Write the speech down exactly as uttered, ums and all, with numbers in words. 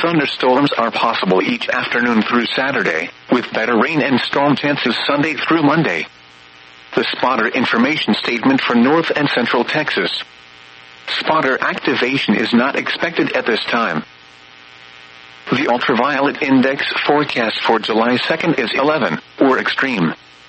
thunderstorms are possible each afternoon through Saturday, with better rain and storm chances Sunday through Monday. The spotter information statement for North and Central Texas. Spotter activation is not expected at this time. The ultraviolet index forecast for July second is eleven, or extreme.